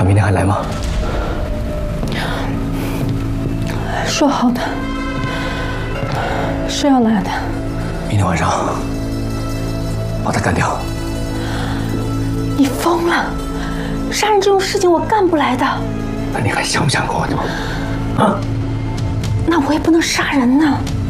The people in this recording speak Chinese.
他明天还来吗？ 说好的，是要来的。 明天晚上把他干掉。 你疯了！杀人这种事情我干不来的。 那你还想不想跟我走？啊？ 那我也不能杀人呢。